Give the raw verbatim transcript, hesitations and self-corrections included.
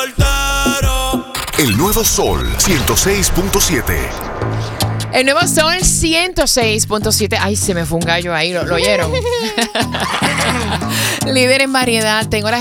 El nuevo Sol ciento seis punto siete. El nuevo Sol ciento seis punto siete. Ay, se me fue un gallo ahí, ¿lo, lo oyeron? Líder en variedad. Tengo la